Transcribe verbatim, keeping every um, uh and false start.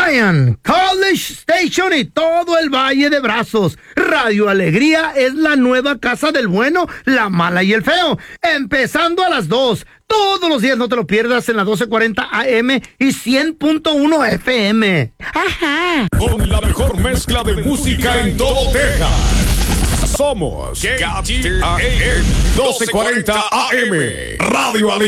Bryan, College Station y todo el Valle de Brazos. Radio Alegría es la nueva casa del bueno, la mala y el feo. Empezando a las dos. Todos los días, no te lo pierdas, en la doce cuarenta A M y cien punto uno F M. Ajá. Con la mejor mezcla de música en todo Texas. Somos K T A M doce cuarenta A M. Radio Alegría.